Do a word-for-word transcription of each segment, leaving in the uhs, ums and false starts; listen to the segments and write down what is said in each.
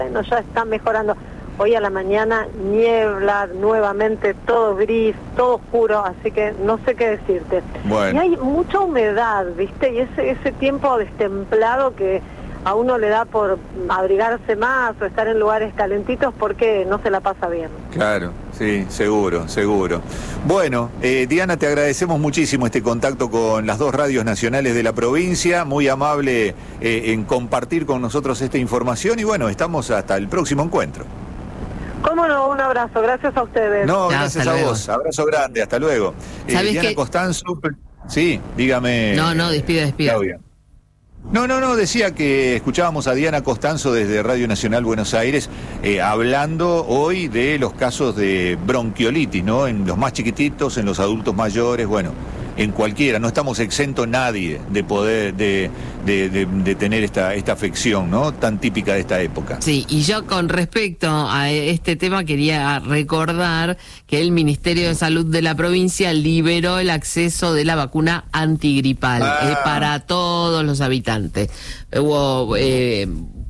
bueno, ya está mejorando. Hoy a la mañana niebla, nuevamente todo gris, todo oscuro, así que no sé qué decirte. Bueno. Y hay mucha humedad, ¿viste? Y ese, ese tiempo destemplado que a uno le da por abrigarse más o estar en lugares calentitos porque no se la pasa bien. Claro, sí, seguro, seguro. Bueno, eh, Diana, te agradecemos muchísimo este contacto con las dos radios nacionales de la provincia, muy amable eh, en compartir con nosotros esta información y bueno, estamos hasta el próximo encuentro. Cómo no, un abrazo, gracias a ustedes. No, Ya, gracias hasta a luego. vos, abrazo grande, hasta luego. Eh, ¿Sabés Diana qué? Costanzo, sí, dígame. No, no, despida, despida. Claudia. No, no, no, decía que escuchábamos a Diana Costanzo desde Radio Nacional Buenos Aires eh, hablando hoy de los casos de bronquiolitis, ¿no? En los más chiquititos, en los adultos mayores, bueno, en cualquiera, no estamos exentos nadie de poder, de, de, de, de tener esta, esta afección, ¿no? Tan típica de esta época. Sí, y yo con respecto a este tema quería recordar que el Ministerio de Salud de la provincia liberó el acceso de la vacuna antigripal Ah. eh, para todos los habitantes. Hubo eh,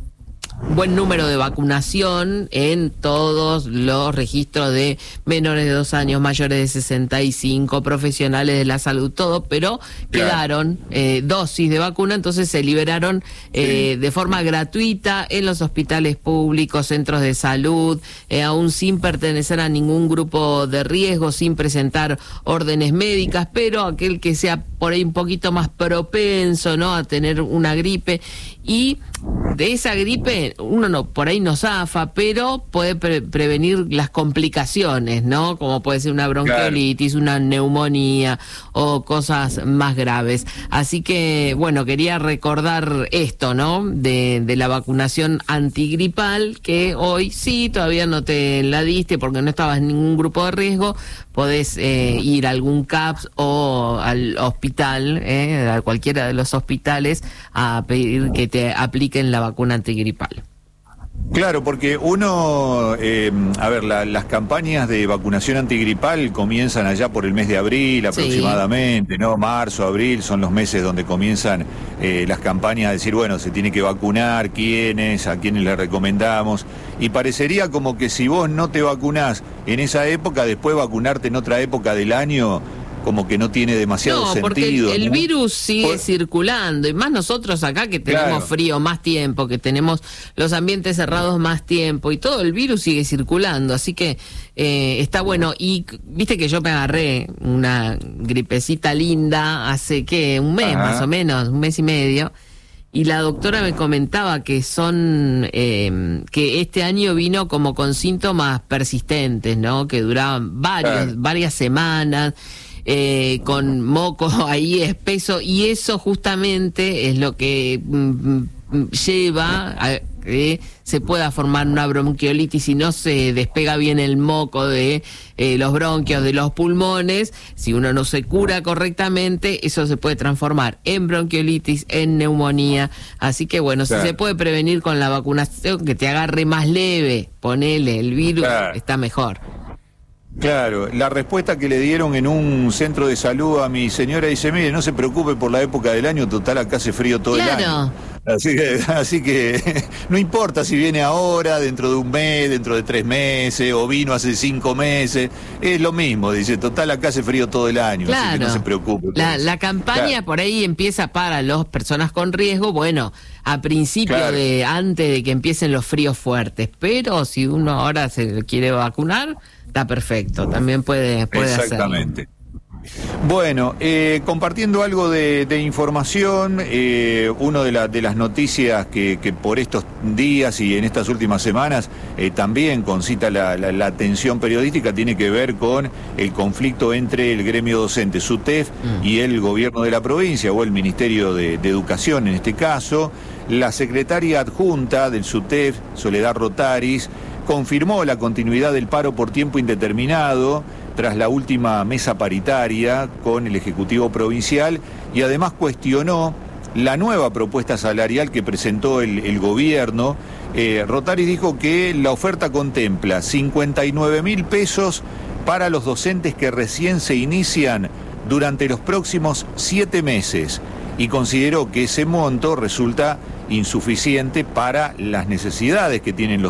buen número de vacunación en todos los registros de menores de dos años, mayores de sesenta y cinco, profesionales de la salud, todo, pero Claro. quedaron eh, dosis de vacuna, entonces se liberaron eh, de forma gratuita en los hospitales públicos, centros de salud, eh, aún sin pertenecer a ningún grupo de riesgo, sin presentar órdenes médicas, pero aquel que sea por ahí un poquito más propenso, ¿no?, a tener una gripe, y de esa gripe uno no por ahí no zafa, pero puede pre- prevenir las complicaciones, ¿no? Como puede ser una bronquiolitis, una neumonía o cosas más graves. Así que, bueno, quería recordar esto, ¿no? De, de la vacunación antigripal, que hoy sí, todavía no te la diste porque no estabas en ningún grupo de riesgo, podés eh, ir a algún C A P S o al hospital, eh, a cualquiera de los hospitales, a pedir que te apliquen la vacuna antigripal. Claro, porque uno, eh, a ver, la, las campañas de vacunación antigripal comienzan allá por el mes de abril aproximadamente, ¿no? Marzo, abril son los meses donde comienzan eh, las campañas a decir, bueno, se tiene que vacunar, quiénes, a quiénes le recomendamos, y parecería como que si vos no te vacunás en esa época, después vacunarte en otra época del año, como que no tiene demasiado no, sentido. porque el, el ¿no? virus sigue Por... circulando, y más nosotros acá que tenemos Claro. frío más tiempo, que tenemos los ambientes cerrados más tiempo, y todo el virus sigue circulando, así que eh, está bueno. Y viste que yo me agarré una gripecita linda hace, ¿qué? Un mes. Ajá. Más o menos, un mes y medio, y la doctora me comentaba que son, eh, que este año vino como con síntomas persistentes, ¿no? Que duraban varios, eh. varias semanas, Eh, con moco ahí espeso, y eso justamente es lo que mm, lleva a que se pueda formar una bronquiolitis si no se despega bien el moco de eh, los bronquios, de los pulmones. Si uno no se cura correctamente, eso se puede transformar en bronquiolitis, en neumonía. Así que bueno, claro, si se puede prevenir con la vacunación, que te agarre más leve, ponele el virus, claro, está mejor. Claro, la respuesta que le dieron en un centro de salud a mi señora dice, mire, no se preocupe por la época del año, total acá hace frío todo claro. el año. Así que, así que no importa si viene ahora, dentro de un mes, dentro de tres meses, o vino hace cinco meses, es lo mismo, dice, total acá hace frío todo el año, claro, así que no se preocupe. La, la campaña claro. por ahí empieza para las personas con riesgo, bueno, a principio claro. de, antes de que empiecen los fríos fuertes, pero si uno ahora se quiere vacunar, está perfecto, también puede, puede Exactamente. hacerlo. Bueno, eh, compartiendo algo de, de información, eh, una de, la, de las noticias que, que por estos días y en estas últimas semanas eh, también concita la, la, la atención periodística tiene que ver con el conflicto entre el gremio docente SUTEF mm. y el gobierno de la provincia, o el Ministerio de, de Educación en este caso. La secretaria adjunta del SUTEF, Soledad Rotaris, confirmó la continuidad del paro por tiempo indeterminado tras la última mesa paritaria con el Ejecutivo Provincial, y además cuestionó la nueva propuesta salarial que presentó el, el gobierno. Eh, Rotaris dijo que la oferta contempla cincuenta y nueve mil pesos para los docentes que recién se inician durante los próximos siete meses, y consideró que ese monto resulta insuficiente para las necesidades que tienen los